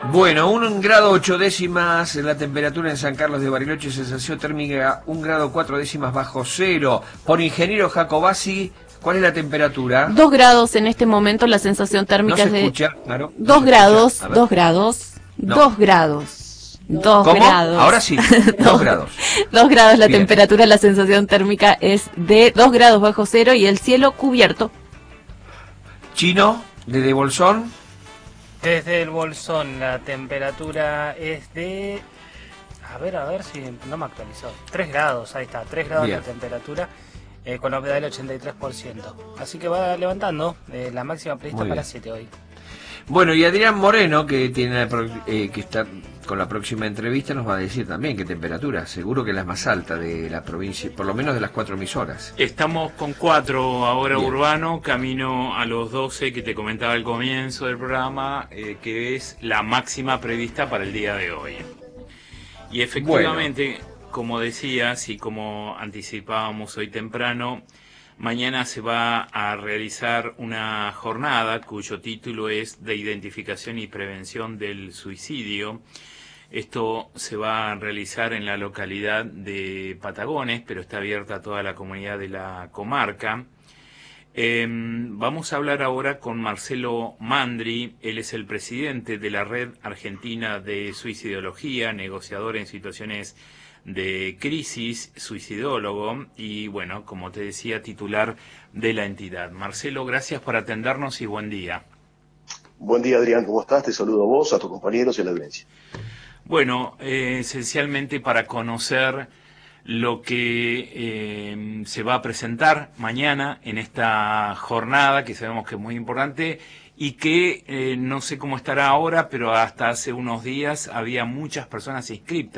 Bueno, 1 grado 8 décimas la temperatura en San Carlos de Bariloche, sensación térmica 1 grado 4 décimas bajo cero. Por ingeniero Jacobasi, ¿cuál es la temperatura? 2 grados en este momento, la sensación térmica No es se de escucha, claro. 2 grados, 2 grados, No. 2 grados, 2 ¿Cómo? grados. Ahora sí, 2 grados. 2 grados la Bien. temperatura, la sensación térmica es de 2 grados bajo cero y el cielo cubierto. Chino, desde Bolsón. Desde el Bolsón la temperatura es de... A ver si no me actualizó. 3 grados, ahí está, 3 grados Bien. la temperatura, con la humedad del 83%. Así que va levantando, la máxima prevista Muy para bien. 7 hoy. Bueno, y Adrián Moreno, que que está con la próxima entrevista, nos va a decir también qué temperatura. Seguro que la es más alta de la provincia, por lo menos de las 4 emisoras. Estamos con 4 ahora. Bien. Urbano, camino a los 12 que te comentaba al comienzo del programa, que es la máxima prevista para el día de hoy. Y efectivamente, como decías y como anticipábamos hoy temprano, mañana se va a realizar una jornada cuyo título es de identificación y prevención del suicidio. Esto se va a realizar en la localidad de Patagones, pero está abierta a toda la comunidad de la comarca. Vamos a hablar ahora con Marcelo Mandri. Él es el presidente de la Red Argentina de Suicidología, negociador en situaciones de crisis, suicidólogo y, bueno, como te decía, titular de la entidad. Marcelo, gracias por atendernos y buen día. Buen día, Adrián, ¿cómo estás? Te saludo a vos, a tus compañeros y a la audiencia. Bueno, esencialmente para conocer lo que se va a presentar mañana en esta jornada, que sabemos que es muy importante y que no sé cómo estará ahora, pero hasta hace unos días había muchas personas inscritas.